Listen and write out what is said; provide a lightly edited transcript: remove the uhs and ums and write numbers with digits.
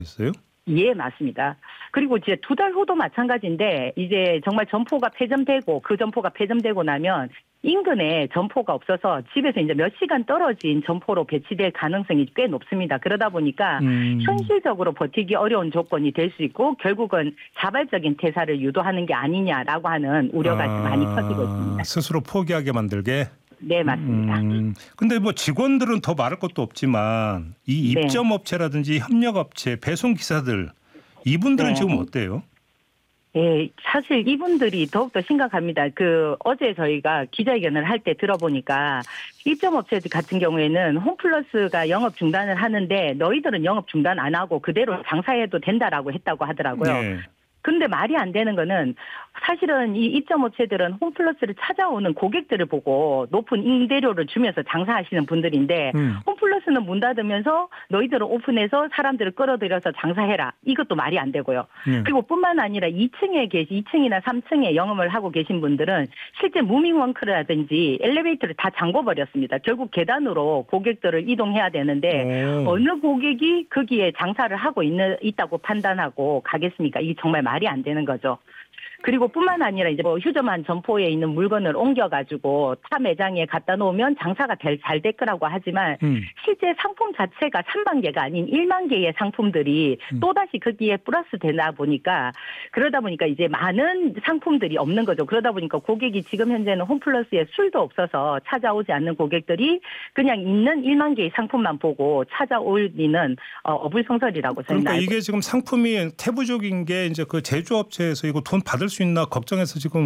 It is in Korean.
있어요? 예, 맞습니다. 그리고 이제 2달 후도 마찬가지인데 이제 정말 점포가 폐점되고 그 점포가 폐점되고 나면 인근에 점포가 없어서 집에서 이제 몇 시간 떨어진 점포로 배치될 가능성이 꽤 높습니다. 그러다 보니까 현실적으로 버티기 어려운 조건이 될 수 있고 결국은 자발적인 퇴사를 유도하는 게 아니냐라고 하는 우려가 많이 커지고 있습니다. 스스로 포기하게 만들게? 네, 맞습니다. 근데 뭐 직원들은 더 말할 것도 없지만 이 네. 입점업체라든지 협력업체, 배송기사들 이분들은 네. 지금 어때요? 예, 사실 이분들이 더욱더 심각합니다. 어제 저희가 기자회견을 할 때 들어보니까 입점업체들 같은 경우에는 홈플러스가 영업 중단을 하는데 너희들은 영업 중단 안 하고 그대로 장사해도 된다라고 했다고 하더라고요. 네. 근데 말이 안 되는 거는 사실은 이 입점업체들은 홈플러스를 찾아오는 고객들을 보고 높은 임대료를 주면서 장사하시는 분들인데 홈플러스는 문 닫으면서 너희들은 오픈해서 사람들을 끌어들여서 장사해라. 이것도 말이 안 되고요. 그리고 뿐만 아니라 2층이나 3층에 영업을 하고 계신 분들은 실제 무밍워크라든지 엘리베이터를 다 잠궈버렸습니다. 결국 계단으로 고객들을 이동해야 되는데 어느 고객이 거기에 장사를 하고 있다고 판단하고 가겠습니까? 이게 정말 말이 안 되는 거죠. 그리고 뿐만 아니라 이제 뭐 휴점한 점포에 있는 물건을 옮겨가지고 타 매장에 갖다 놓으면 장사가 잘 될 거라고 하지만 실제 상품 자체가 3만 개가 아닌 1만 개의 상품들이 또다시 거기에 플러스 되다 보니까 그러다 보니까 이제 많은 상품들이 없는 거죠. 그러다 보니까 고객이 지금 현재는 홈플러스에 술도 없어서 찾아오지 않는 고객들이 그냥 있는 1만 개의 상품만 보고 찾아오리는 어불성설이라고 저는 그러니까 이게 지금 상품이 태부적인 게 이제 그 제조업체에서 이거 돈 받을 수 있나 걱정해서 지금